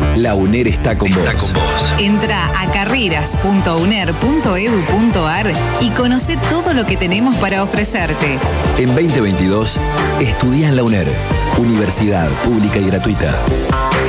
La UNER está con vos. Entra a carreras.uner.edu.ar y conoce todo lo que tenemos para ofrecerte. En 2022, estudia en la UNER, Universidad Pública y Gratuita.